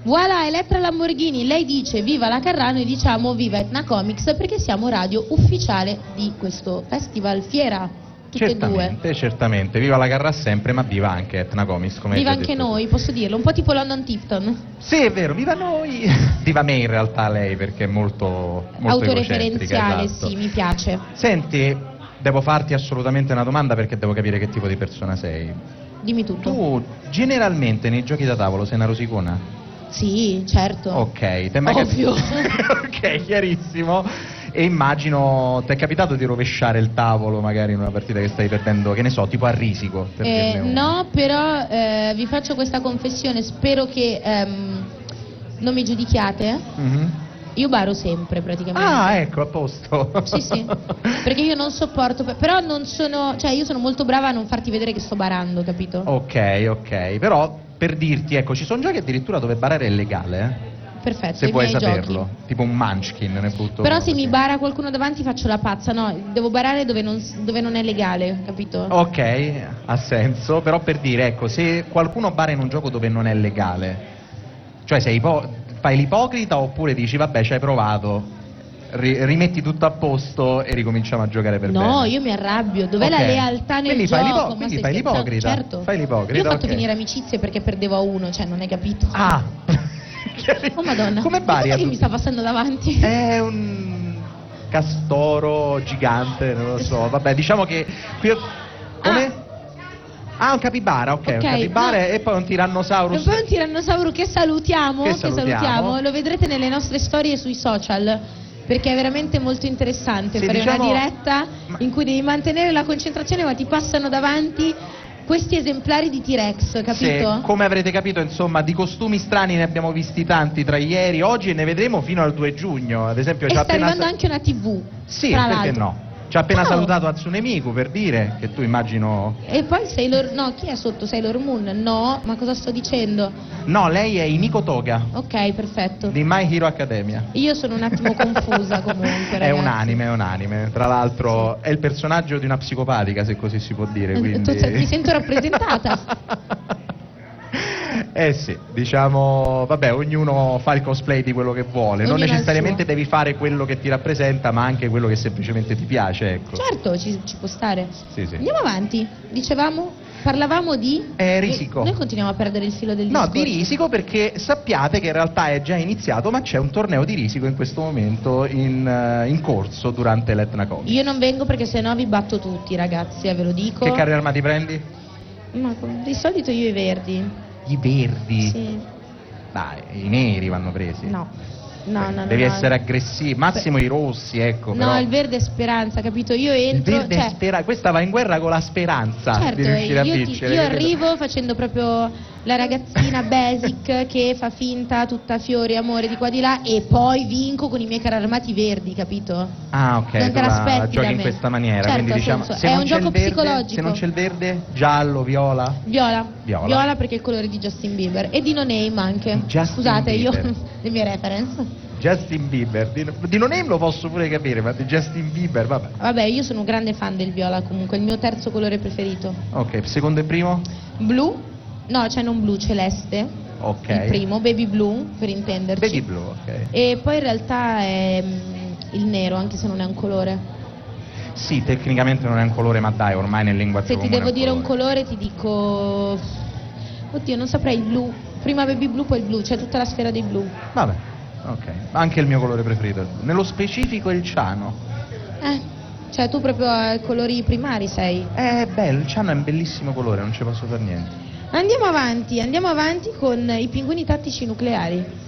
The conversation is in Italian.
Voilà, Elettra Lamborghini, lei dice viva la Carrà, noi diciamo viva Etna Comics, perché siamo radio ufficiale di questo festival, fiera, tutte e due. Certamente, viva la Carrà sempre, ma viva anche Etna Comics, come viva hai anche detto noi, posso dirlo, un po' tipo London Tipton. Sì, è vero, viva noi! Viva me in realtà lei, perché è molto autoreferenziale, esatto. Sì, mi piace. Senti, devo farti assolutamente una domanda perché devo capire che tipo di persona sei. Dimmi tutto. Tu generalmente nei giochi da tavolo sei una rosicona? Sì, certo. Ok, ovvio. Ok, chiarissimo. E immagino, ti è capitato di rovesciare il tavolo magari in una partita che stai perdendo, che ne so, tipo a risico? Per dirne uno. No, però vi faccio questa confessione, spero che non mi giudichiate. Io baro sempre praticamente. Ah, ecco, a posto. Sì, perché io non sopporto, però non sono, cioè io sono molto brava a non farti vedere che sto barando, capito? Ok, però per dirti, ecco, ci sono giochi addirittura dove barare è legale, Perfetto, se i vuoi miei saperlo, giochi. tipo un Munchkin, ne butto Però uno se così. mi bara qualcuno davanti faccio la pazza, no, devo barare dove non è legale, capito? Ok, ha senso, però per dire, ecco, se qualcuno bara in un gioco dove non è legale, cioè fai l'ipocrita oppure dici vabbè ci hai provato, rimetti tutto a posto e ricominciamo a giocare per bene? No, io mi arrabbio, dov'è la lealtà nel gioco? Quindi fai l'ipocrita? Certo. Fai l'ipocrita, Io ho fatto ok. finire amicizie perché perdevo a uno, cioè non hai capito? Ah! Oh madonna, Come bari? che mi sta passando davanti? È un castoro gigante, non lo so, vabbè, diciamo che qui... Come? Ah, un capibara, ok, un capibara no. e poi un tirannosaurus. E poi un tirannosauro che salutiamo, lo vedrete nelle nostre storie sui social, perché è veramente molto interessante fare una diretta in cui devi mantenere la concentrazione ma ti passano davanti questi esemplari di T-Rex, capito? Sì, come avrete capito, insomma, di costumi strani ne abbiamo visti tanti tra ieri, oggi e ne vedremo fino al 2 giugno, ad esempio. E sta arrivando anche una TV. Sì, tra perché l'altro. no? Ci ha appena salutato Hatsune Miku, per dire che tu immagino... E poi Sailor... No, chi è sotto? Sailor Moon? No, ma cosa sto dicendo? No, lei è Iniko Toga. Ok, perfetto. Di My Hero Academia. Io sono un attimo confusa comunque, ragazzi. È un anime. Tra l'altro è il personaggio di una psicopatica, se così si può dire. Quindi... Mi sento rappresentata. Sì, diciamo, vabbè, ognuno fa il cosplay di quello che vuole, non necessariamente devi fare quello che ti rappresenta, ma anche quello che semplicemente ti piace, ecco. Certo, ci può stare. Sì. Andiamo avanti, parlavamo di... Risico. Noi continuiamo a perdere il filo del discorso. No, di risico, perché sappiate che in realtà è già iniziato, ma c'è un torneo di risico in questo momento in corso durante l'Etna Comics. Io non vengo perché sennò vi batto tutti, ragazzi, ve lo dico. Che carri armati prendi? Ma di solito io i verdi. I verdi? Sì. Dai, i neri vanno presi. No. Devi essere aggressivo, massimo i rossi, ecco. No, però... il verde è speranza, capito? Io entro... Il verde è speranza, questa va in guerra con la speranza, certo, di riuscire a vincere. Io arrivo facendo proprio la ragazzina basic che fa finta tutta fiori, amore di qua di là, e poi vinco con i miei carri armati verdi, capito? Ah, ok, non te l'aspetti la giochi da in me. questa maniera, Certo, quindi diciamo, è un gioco psicologico. Se non c'è il verde, giallo, viola? Viola perché è il colore di Justin Bieber e di No Name anche. Scusate, Bieber. Io le mie reference. Justin Bieber, di No Name lo posso pure capire, ma di Justin Bieber, vabbè. Vabbè, io sono un grande fan del viola comunque, il mio terzo colore preferito. Ok, secondo e primo? Blu, no, c'è non blu, celeste. Ok. Il primo, baby blue, per intenderci. Baby blue, ok. E poi in realtà è il nero, anche se non è un colore. Sì, tecnicamente non è un colore, ma dai, ormai nel linguaggio comune. Se ti devo dire un colore ti dico... Oddio, non saprei, il blu. Prima baby blue, poi il blu, c'è tutta la sfera dei blu. Vabbè. Ok, anche il mio colore preferito, nello specifico il ciano. Cioè tu proprio ai colori primari sei. Bello, il ciano è un bellissimo colore, non ci posso fare niente. Andiamo avanti con i pinguini tattici nucleari.